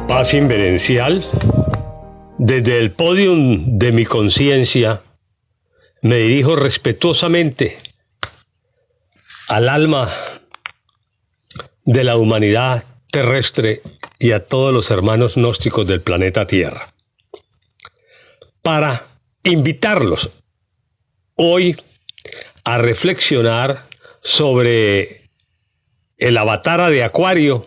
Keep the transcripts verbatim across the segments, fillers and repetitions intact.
Paz inverencial, desde el podium de mi conciencia me dirijo respetuosamente al alma de la humanidad terrestre y a todos los hermanos gnósticos del planeta Tierra, para invitarlos hoy a reflexionar sobre el avatar de Acuario,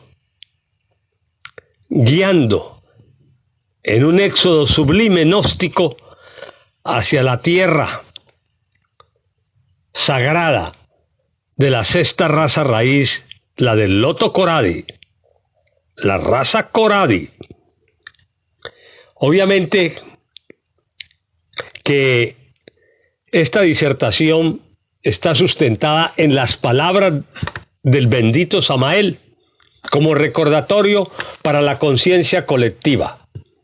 guiando en un éxodo sublime gnóstico hacia la tierra sagrada de la sexta raza raíz, la del Loto Coradi, la raza Coradi. Obviamente que esta disertación está sustentada en las palabras del bendito Samael, como recordatorio para la conciencia colectiva.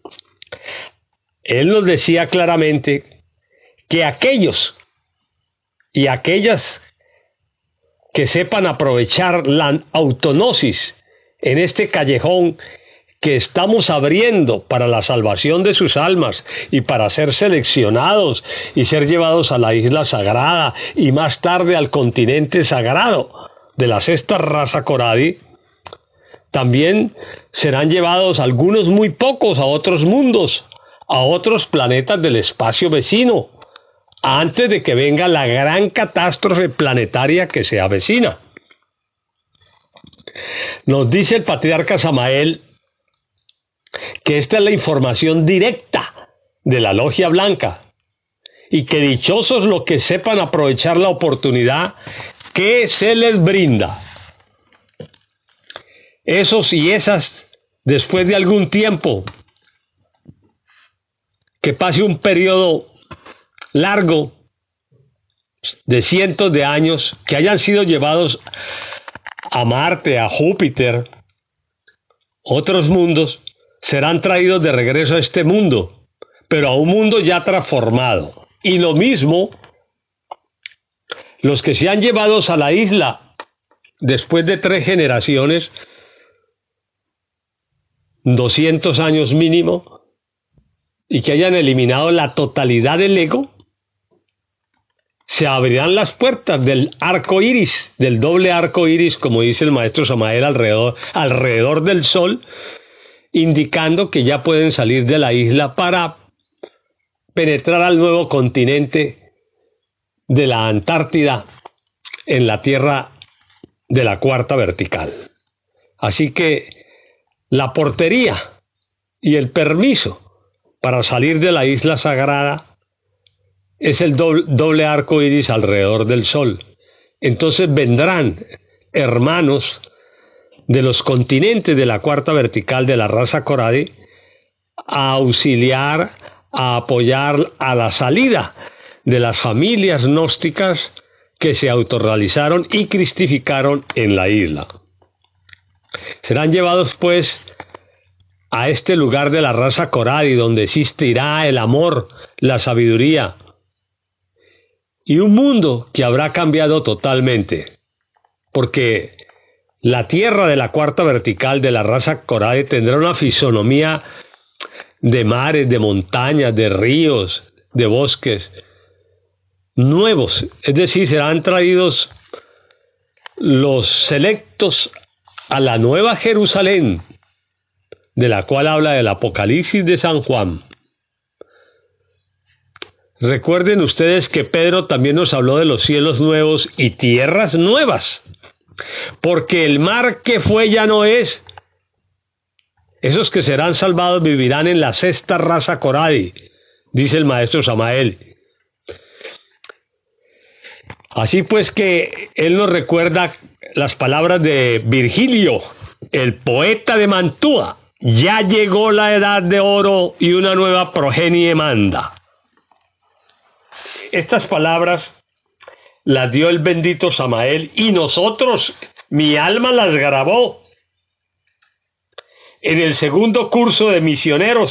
Él nos decía claramente que aquellos y aquellas que sepan aprovechar la autognosis en este callejón que estamos abriendo para la salvación de sus almas y para ser seleccionados y ser llevados a la isla sagrada y más tarde al continente sagrado de la sexta raza Coradi, también serán llevados algunos muy pocos a otros mundos, a otros planetas del espacio vecino, antes de que venga la gran catástrofe planetaria que se avecina. Nos dice el patriarca Samael que esta es la información directa de la Logia Blanca y que dichosos los que sepan aprovechar la oportunidad que se les brinda. Esos y esas, después de algún tiempo, que pase un periodo largo de cientos de años, que hayan sido llevados a Marte, a Júpiter, otros mundos, serán traídos de regreso a este mundo, pero a un mundo ya transformado. Y lo mismo, los que sean llevados a la isla después de tres generaciones, doscientos años mínimo, y que hayan eliminado la totalidad del ego, se abrirán las puertas del arco iris, del doble arco iris, como dice el maestro Samael, alrededor, alrededor del sol, indicando que ya pueden salir de la isla para penetrar al nuevo continente de la Antártida en la tierra de la cuarta vertical. Así que la portería y el permiso para salir de la isla sagrada es el doble, doble arco iris alrededor del sol. Entonces vendrán hermanos de los continentes de la cuarta vertical de la raza Coradi a auxiliar, a apoyar a la salida de las familias gnósticas que se autorrealizaron y cristificaron en la isla. Serán llevados pues a este lugar de la raza Coradi, donde existirá el amor, la sabiduría y un mundo que habrá cambiado totalmente, porque la tierra de la cuarta vertical de la raza Coradi tendrá una fisonomía de mares, de montañas, de ríos, de bosques nuevos, es decir, serán traídos los selectos a la nueva Jerusalén, de la cual habla el Apocalipsis de San Juan. Recuerden ustedes que Pedro también nos habló de los cielos nuevos y tierras nuevas, porque el mar que fue ya no es. Esos que serán salvados vivirán en la sexta raza Coradi, dice el maestro Samael. Así pues que él nos recuerda las palabras de Virgilio, el poeta de Mantua: ya llegó la edad de oro y una nueva progenie manda. Estas palabras las dio el bendito Samael y nosotros, mi alma las grabó en el segundo curso de misioneros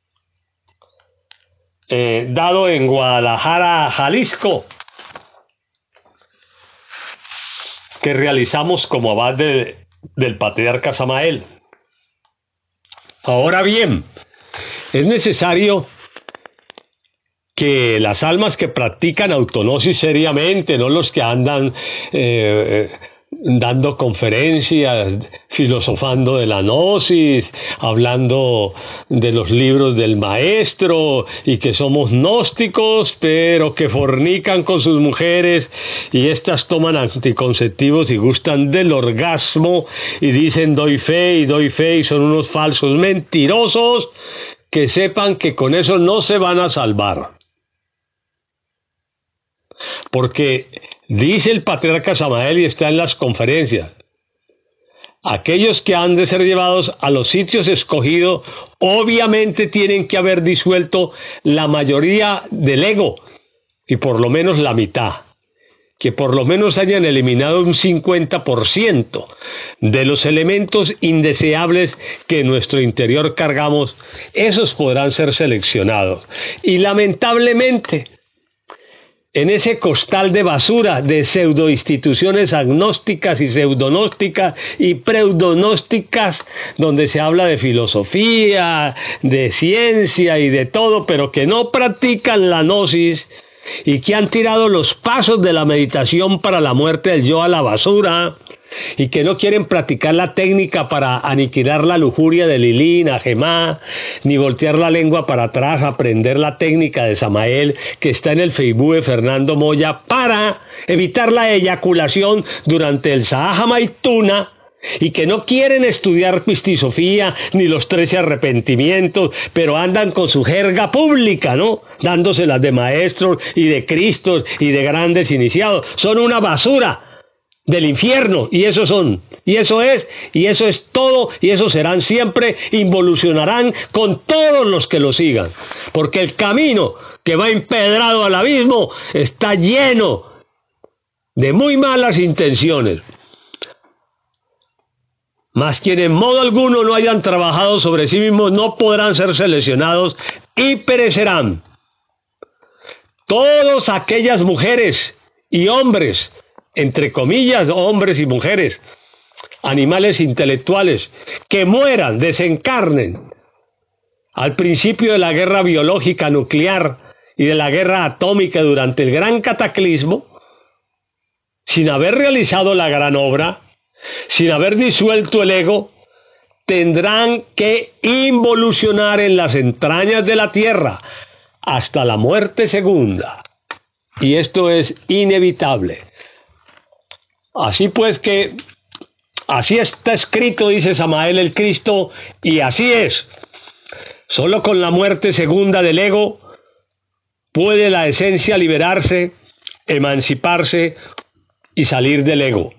eh, dado en Guadalajara, Jalisco, que realizamos como abad de, del patriarca Samael. Ahora bien, es necesario que las almas que practican autognosis seriamente, no los que andan eh, dando conferencias, filosofando de la gnosis, hablando de los libros del maestro y que somos gnósticos, pero que fornican con sus mujeres y estas toman anticonceptivos y gustan del orgasmo y dicen doy fe y doy fe y son unos falsos mentirosos, que sepan que con eso no se van a salvar. Porque dice el patriarca Samael y está en las conferencias, aquellos que han de ser llevados a los sitios escogidos obviamente tienen que haber disuelto la mayoría del ego y por lo menos la mitad, que por lo menos hayan eliminado un cincuenta por ciento de los elementos indeseables que en nuestro interior cargamos. Esos podrán ser seleccionados y lamentablemente en ese costal de basura de pseudoinstituciones agnósticas y pseudognósticas y pseudognósticas, donde se habla de filosofía, de ciencia y de todo, pero que no practican la gnosis y que han tirado los pasos de la meditación para la muerte del yo a la basura y que no quieren practicar la técnica para aniquilar la lujuria de Lilí, Najemá, ni voltear la lengua para atrás, aprender la técnica de Samael que está en el Facebook de Fernando Moya para evitar la eyaculación durante el Sahaja Maituna, y que no quieren estudiar pistisofía ni los trece arrepentimientos, pero andan con su jerga pública, ¿no? Dándoselas de maestros y de cristos y de grandes iniciados. Son una basura del infierno, y eso son, y eso es, y eso es todo, y eso serán siempre, involucionarán con todos los que lo sigan, porque el camino que va empedrado al abismo está lleno de muy malas intenciones. Mas quienes en modo alguno no hayan trabajado sobre sí mismos no podrán ser seleccionados y perecerán. Todas aquellas mujeres y hombres, entre comillas, hombres y mujeres, animales intelectuales, que mueran, desencarnen al principio de la guerra biológica nuclear y de la guerra atómica durante el gran cataclismo, sin haber realizado la gran obra, sin haber disuelto el ego, tendrán que involucionar en las entrañas de la tierra hasta la muerte segunda. Y esto es inevitable. Así pues que, así está escrito, dice Samael el Cristo, y así es. Solo con la muerte segunda del ego puede la esencia liberarse, emanciparse y salir del ego.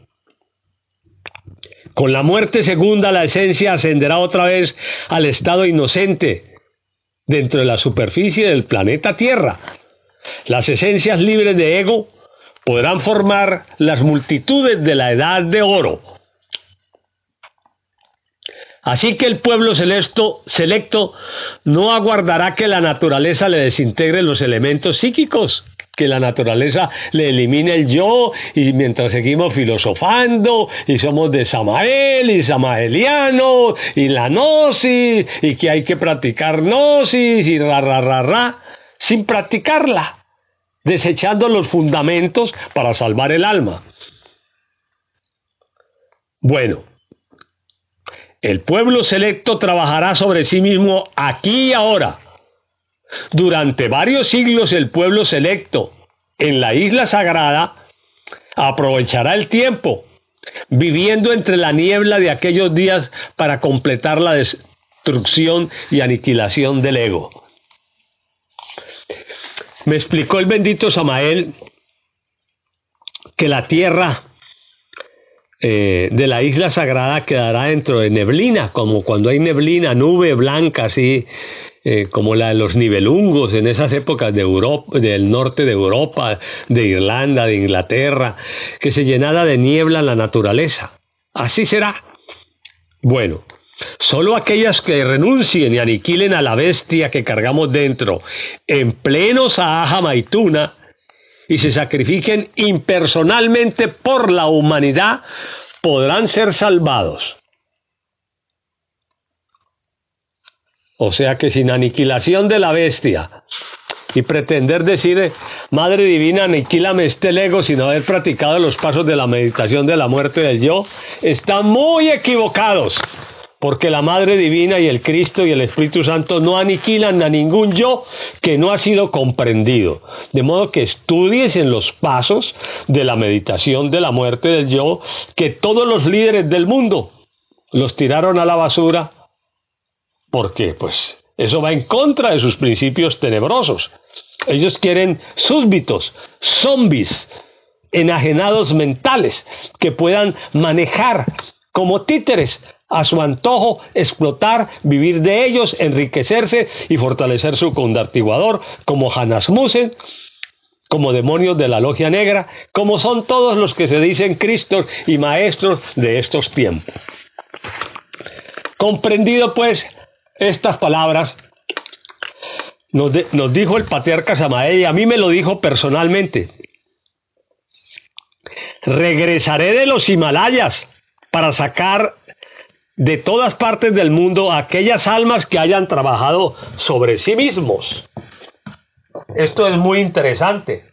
Con la muerte segunda la esencia ascenderá otra vez al estado inocente dentro de la superficie del planeta Tierra. Las esencias libres de ego podrán formar las multitudes de la edad de oro. Así que el pueblo selecto, selecto no aguardará que la naturaleza le desintegre los elementos psíquicos, que la naturaleza le elimine el yo, y mientras seguimos filosofando y somos de Samael y samaelianos y la gnosis y que hay que practicar gnosis y ra ra ra ra sin practicarla, desechando los fundamentos para salvar el alma. Bueno, el pueblo selecto trabajará sobre sí mismo aquí y ahora. Durante varios siglos el pueblo selecto en la isla sagrada aprovechará el tiempo, viviendo entre la niebla de aquellos días para completar la destrucción y aniquilación del ego. Me explicó el bendito Samael que la tierra eh, de la isla sagrada quedará dentro de neblina, como cuando hay neblina, nube blanca, así eh, como la de los nivelungos en esas épocas de Europa, del norte de Europa, de Irlanda, de Inglaterra, que se llenara de niebla la naturaleza. Así será. Bueno, solo aquellas que renuncien y aniquilen a la bestia que cargamos dentro en pleno Sahaja Maituna y se sacrifiquen impersonalmente por la humanidad podrán ser salvados. O sea que sin aniquilación de la bestia y pretender decir, Madre Divina, aniquílame este ego sin haber practicado los pasos de la meditación de la muerte del yo, están muy equivocados, porque la Madre Divina y el Cristo y el Espíritu Santo no aniquilan a ningún yo que no ha sido comprendido. De modo que estudies en los pasos de la meditación de la muerte del yo, que todos los líderes del mundo los tiraron a la basura, porque pues eso va en contra de sus principios tenebrosos. Ellos quieren súbditos, zombies, enajenados mentales, que puedan manejar como títeres a su antojo, explotar, vivir de ellos, enriquecerse y fortalecer su condartiguador, como Hanasmussen, como demonios de la logia negra, como son todos los que se dicen Cristos y maestros de estos tiempos. Comprendido pues estas palabras, nos, de, nos dijo el patriarca Samael, y a mí me lo dijo personalmente: regresaré de los Himalayas para sacar de todas partes del mundo a aquellas almas que hayan trabajado sobre sí mismos. Esto es muy interesante.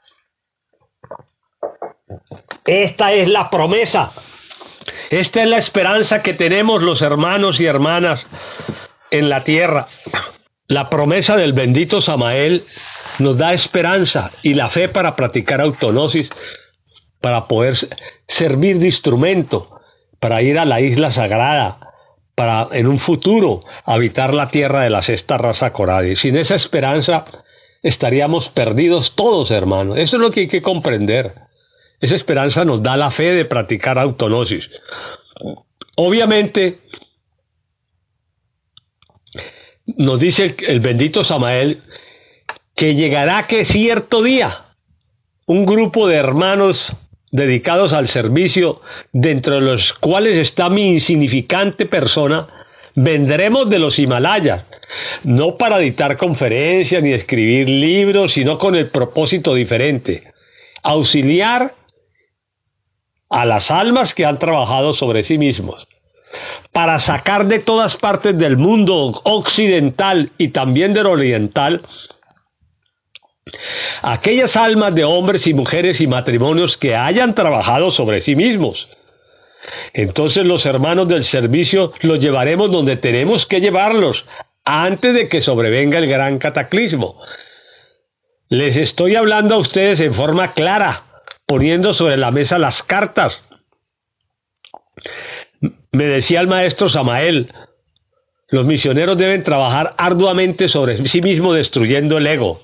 Esta es la promesa, esta es la esperanza que tenemos los hermanos y hermanas en la tierra. La promesa del bendito Samael nos da esperanza y la fe para practicar autognosis, para poder servir de instrumento, para ir a la isla sagrada, para en un futuro habitar la tierra de la sexta raza Coradi. Sin esa esperanza estaríamos perdidos todos, hermanos. Eso es lo que hay que comprender. Esa esperanza nos da la fe de practicar autognosis. Obviamente, nos dice el bendito Samael que llegará que cierto día un grupo de hermanos dedicados al servicio, dentro de los cuales está mi insignificante persona, vendremos de los Himalayas, no para dictar conferencias ni escribir libros, sino con el propósito diferente: auxiliar a las almas que han trabajado sobre sí mismos, para sacar de todas partes del mundo occidental y también del oriental aquellas almas de hombres y mujeres y matrimonios que hayan trabajado sobre sí mismos. Entonces los hermanos del servicio los llevaremos donde tenemos que llevarlos antes de que sobrevenga el gran cataclismo. Les estoy hablando a ustedes en forma clara, poniendo sobre la mesa las cartas. Me decía el maestro Samael, los misioneros deben trabajar arduamente sobre sí mismos, destruyendo el ego.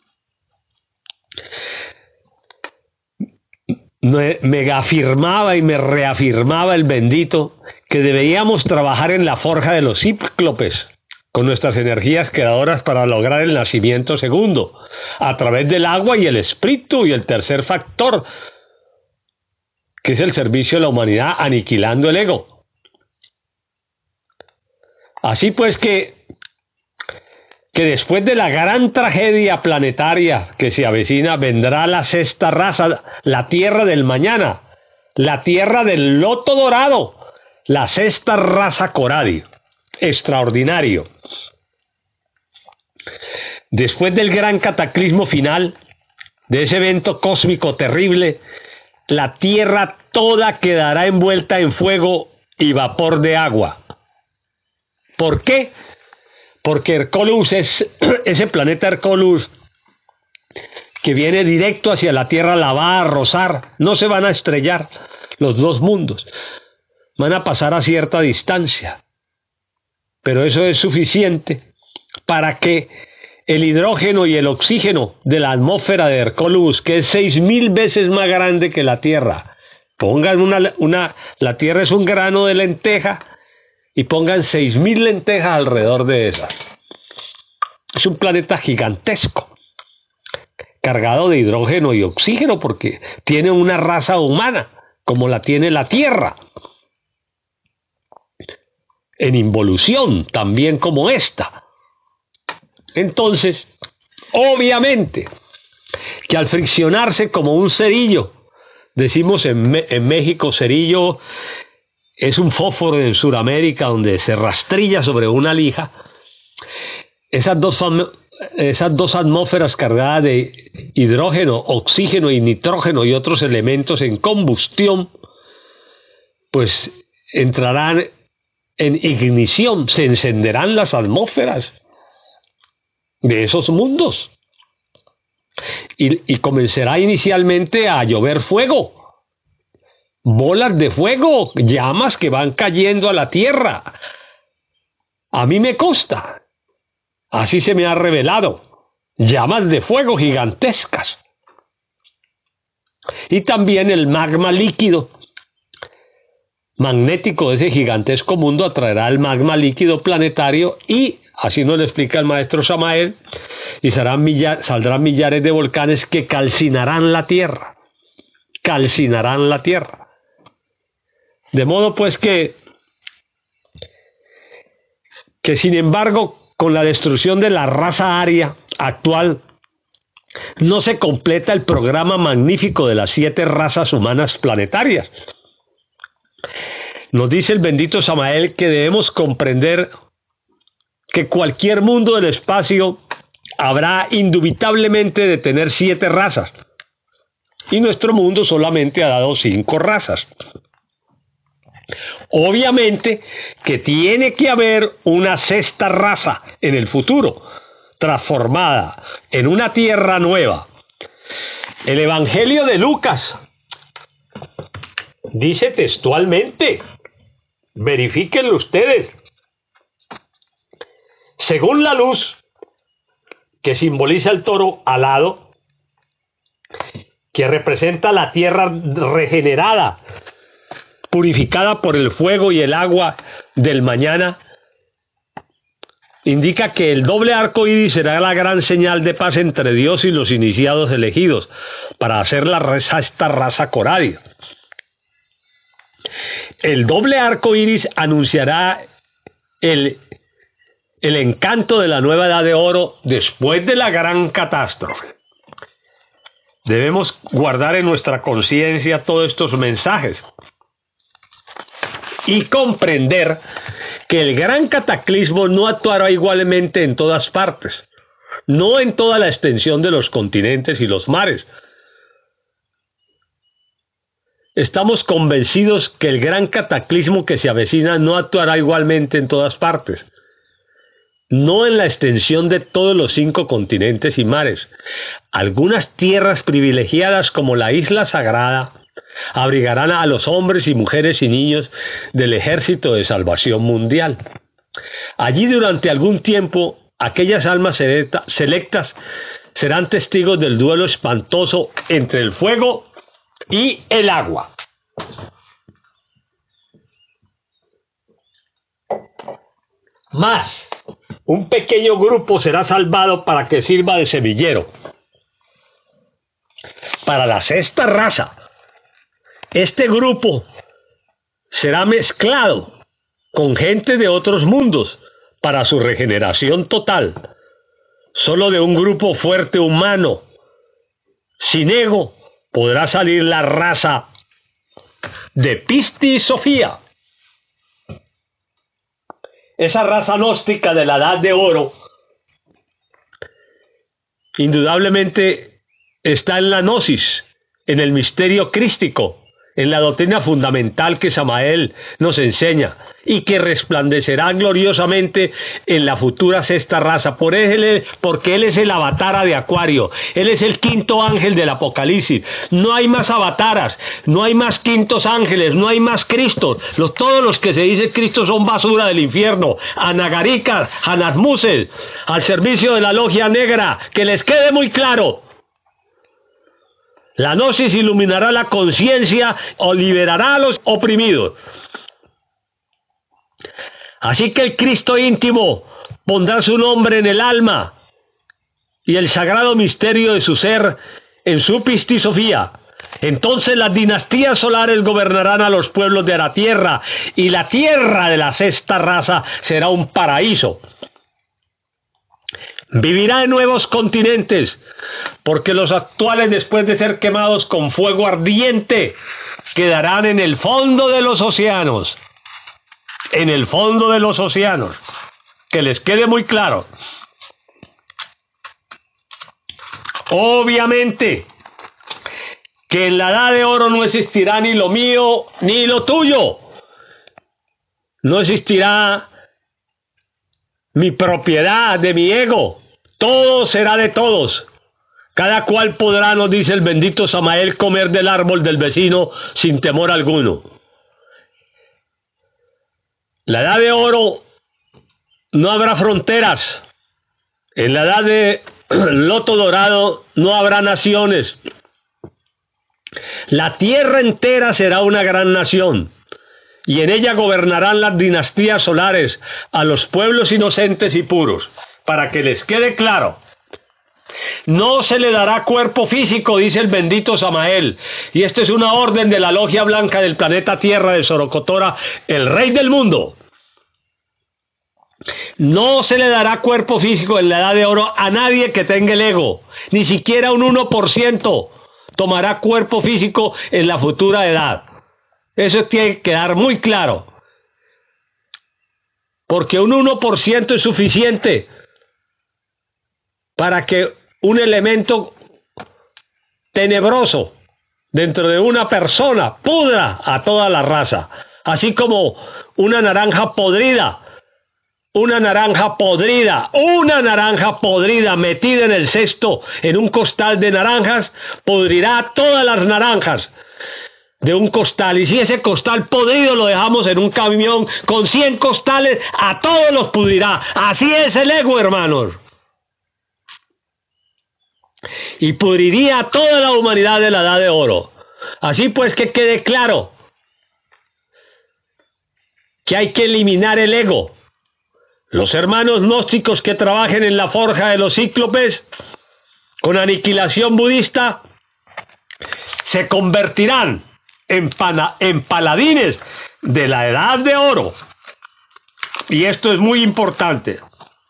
Me, me afirmaba y me reafirmaba el bendito que deberíamos trabajar en la forja de los cíclopes con nuestras energías creadoras para lograr el nacimiento segundo, a través del agua y el espíritu, y el tercer factor, que es el servicio a la humanidad, aniquilando el ego. Así pues que, que después de la gran tragedia planetaria que se avecina, vendrá la sexta raza, la tierra del mañana, la tierra del loto dorado, la sexta raza Coradi, extraordinario. Después del gran cataclismo final, de ese evento cósmico terrible, la tierra toda quedará envuelta en fuego y vapor de agua. ¿Por qué? Porque Hercólus es ese planeta Hercólus que viene directo hacia la Tierra, la va a rozar, no se van a estrellar los dos mundos, van a pasar a cierta distancia, pero eso es suficiente para que el hidrógeno y el oxígeno de la atmósfera de Hercólus, que es seis mil veces más grande que la Tierra, pongan una, una, la Tierra es un grano de lenteja, y pongan seis mil lentejas alrededor de esas. Es un planeta gigantesco, cargado de hidrógeno y oxígeno, porque tiene una raza humana, como la tiene la Tierra, en involución, también como esta. Entonces, obviamente, que al friccionarse como un cerillo, decimos en, en México cerillo, es un fósforo en Sudamérica donde se rastrilla sobre una lija, esas dos, esas dos atmósferas cargadas de hidrógeno, oxígeno y nitrógeno y otros elementos en combustión, pues entrarán en ignición, se encenderán las atmósferas de esos mundos y, y comenzará inicialmente a llover fuego, bolas de fuego, llamas que van cayendo a la tierra. A mí me consta, así se me ha revelado, llamas de fuego gigantescas. Y también el magma líquido magnético de ese gigantesco mundo atraerá el magma líquido planetario y, así nos lo explica el maestro Samael, y serán millar, saldrán millares de volcanes que calcinarán la tierra, calcinarán la tierra. De modo pues que, que sin embargo, con la destrucción de la raza aria actual, no se completa el programa magnífico de las siete razas humanas planetarias. Nos dice el bendito Samael que debemos comprender que cualquier mundo del espacio habrá indubitablemente de tener siete razas, y nuestro mundo solamente ha dado cinco razas. Obviamente que tiene que haber una sexta raza en el futuro, transformada en una tierra nueva. El Evangelio de Lucas dice textualmente, verifíquenlo ustedes, según la luz que simboliza el toro alado, que representa la tierra regenerada, purificada por el fuego y el agua del mañana, indica que el doble arco iris será la gran señal de paz entre Dios y los iniciados elegidos para hacer la raza, esta raza coradia. El doble arco iris anunciará el, el encanto de la nueva edad de oro después de la gran catástrofe. Debemos guardar en nuestra conciencia todos estos mensajes y comprender que el gran cataclismo no actuará igualmente en todas partes, no en toda la extensión de los continentes y los mares. Estamos convencidos que el gran cataclismo que se avecina no actuará igualmente en todas partes, no en la extensión de todos los cinco continentes y mares. Algunas tierras privilegiadas como la isla sagrada abrigarán a los hombres y mujeres y niños del ejército de salvación mundial. Allí durante algún tiempo aquellas almas selectas serán testigos del duelo espantoso entre el fuego y el agua. Más, un pequeño grupo será salvado para que sirva de semillero para la sexta raza. Este grupo será mezclado con gente de otros mundos para su regeneración total. Solo de un grupo fuerte humano, sin ego, podrá salir la raza de Pisti y Sofía. Esa raza gnóstica de la Edad de Oro indudablemente está en la gnosis, en el misterio crístico, en la doctrina fundamental que Samael nos enseña y que resplandecerá gloriosamente en la futura sexta raza, por él, porque él es el avatara de Acuario, él es el quinto ángel del Apocalipsis. No hay más avataras, no hay más quintos ángeles, no hay más Cristos. Los, todos los que se dice Cristo son basura del infierno, anagaricas, anasmuses, al servicio de la logia negra, que les quede muy claro. La gnosis iluminará la conciencia o liberará a los oprimidos. Así que el Cristo íntimo pondrá su nombre en el alma y el sagrado misterio de su ser en su pistisofía. Entonces las dinastías solares gobernarán a los pueblos de la tierra y la tierra de la sexta raza será un paraíso. Vivirá en nuevos continentes, porque los actuales, después de ser quemados con fuego ardiente, quedarán en el fondo de los océanos. En el fondo de los océanos. Que les quede muy claro. Obviamente que en la edad de oro no existirá ni lo mío ni lo tuyo. No existirá mi propiedad de mi ego. Todo será de todos. Cada cual podrá, nos dice el bendito Samael, comer del árbol del vecino sin temor alguno. La edad de oro no habrá fronteras. En la edad de loto dorado no habrá naciones. La tierra entera será una gran nación, y en ella gobernarán las dinastías solares a los pueblos inocentes y puros. Para que les quede claro, no se le dará cuerpo físico, dice el bendito Samael, y esta es una orden de la logia blanca del planeta Tierra de Sorocotora, el rey del mundo. No se le dará cuerpo físico en la edad de oro a nadie que tenga el ego, ni siquiera un uno por ciento tomará cuerpo físico en la futura edad. Eso tiene que quedar muy claro, porque un uno por ciento es suficiente para que un elemento tenebroso dentro de una persona pudra a toda la raza, así como una naranja podrida, una naranja podrida, una naranja podrida metida en el cesto, en un costal de naranjas, pudrirá todas las naranjas de un costal, y si ese costal podrido lo dejamos en un camión con cien costales, a todos los pudrirá. Así es el ego, hermanos. Y pudriría a toda la humanidad de la edad de oro. Así pues, que quede claro que hay que eliminar el ego. Los hermanos gnósticos que trabajen en la forja de los cíclopes con aniquilación budista se convertirán en, pana, en paladines de la edad de oro. Y esto es muy importante.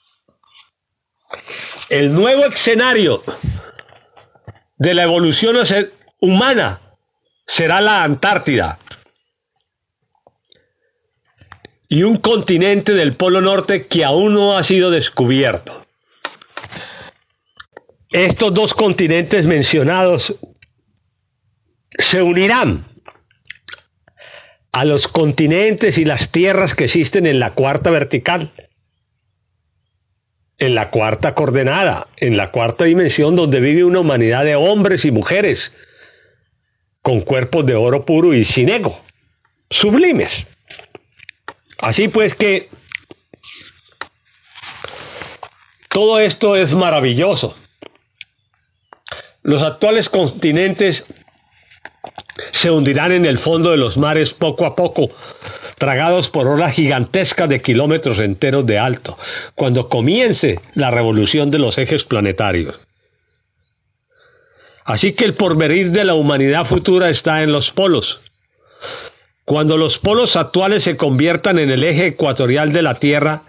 El nuevo escenario de la evolución humana será la Antártida, y un continente del Polo Norte que aún no ha sido descubierto. Estos dos continentes mencionados se unirán a los continentes y las tierras que existen en la cuarta vertical, en la cuarta coordenada, en la cuarta dimensión, donde vive una humanidad de hombres y mujeres con cuerpos de oro puro y sin ego, sublimes. Así pues que todo esto es maravilloso. Los actuales continentes se hundirán en el fondo de los mares poco a poco, tragados por olas gigantescas de kilómetros enteros de alto, cuando comience la revolución de los ejes planetarios. Así que el porvenir de la humanidad futura está en los polos. Cuando los polos actuales se conviertan en el eje ecuatorial de la Tierra,